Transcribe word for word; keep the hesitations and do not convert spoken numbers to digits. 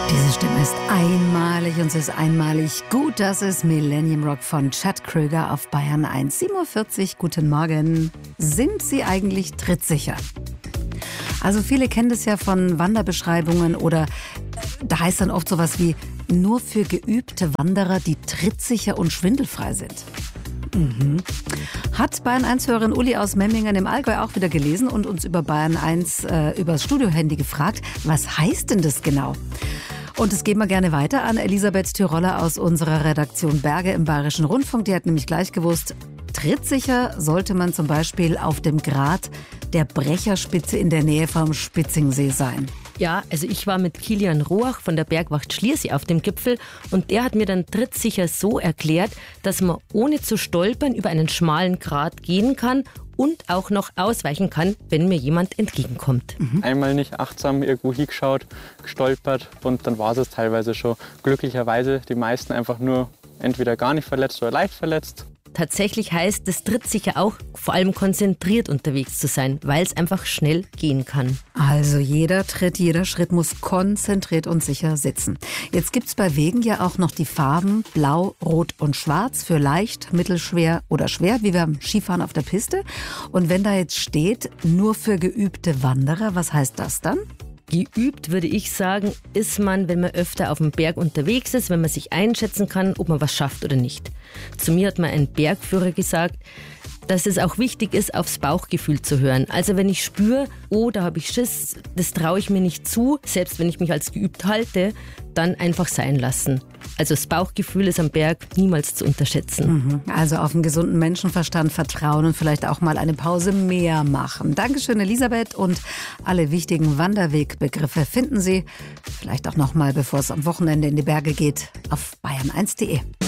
Diese Stimme ist einmalig und sie ist einmalig gut. Das ist Millennium Rock von Chad Kroeger auf Bayern eins. sieben Uhr vierzig, guten Morgen. Sind Sie eigentlich trittsicher? Also viele kennen das ja von Wanderbeschreibungen oder da heißt dann oft sowas wie nur für geübte Wanderer, die trittsicher und schwindelfrei sind. Mhm. Hat Bayern eins-Hörerin Uli aus Memmingen im Allgäu auch wieder gelesen und uns über Bayern eins äh, übers Studiohandy gefragt, was heißt denn das genau? Und das geben wir gerne weiter an Elisabeth Tyroller aus unserer Redaktion Berge im Bayerischen Rundfunk. Die hat nämlich gleich gewusst, trittsicher sollte man zum Beispiel auf dem Grat der Brecherspitze in der Nähe vom Spitzingsee sein. Ja, also ich war mit Kilian Roach von der Bergwacht Schliersee auf dem Gipfel und der hat mir dann trittsicher so erklärt, dass man ohne zu stolpern über einen schmalen Grat gehen kann und auch noch ausweichen kann, wenn mir jemand entgegenkommt. Mhm. Einmal nicht achtsam irgendwo hingeschaut, gestolpert und dann war es teilweise schon. Glücklicherweise die meisten einfach nur entweder gar nicht verletzt oder leicht verletzt. Tatsächlich heißt es trittsicher auch, vor allem konzentriert unterwegs zu sein, weil es einfach schnell gehen kann. Also jeder Tritt, jeder Schritt muss konzentriert und sicher sitzen. Jetzt gibt es bei Wegen ja auch noch die Farben Blau, Rot und Schwarz für leicht, mittelschwer oder schwer, wie beim Skifahren auf der Piste. Und wenn da jetzt steht, nur für geübte Wanderer, was heißt das dann? Geübt, würde ich sagen, ist man, wenn man öfter auf dem Berg unterwegs ist, wenn man sich einschätzen kann, ob man was schafft oder nicht. Zu mir hat mal ein Bergführer gesagt, dass es auch wichtig ist, aufs Bauchgefühl zu hören. Also wenn ich spüre, oh, da habe ich Schiss, das traue ich mir nicht zu, selbst wenn ich mich als geübt halte, dann einfach sein lassen. Also das Bauchgefühl ist am Berg niemals zu unterschätzen. Mhm. Also auf einen gesunden Menschenverstand vertrauen und vielleicht auch mal eine Pause mehr machen. Dankeschön, Elisabeth. Und alle wichtigen Wanderwegbegriffe finden Sie vielleicht auch noch mal, bevor es am Wochenende in die Berge geht, auf bayern eins punkt de.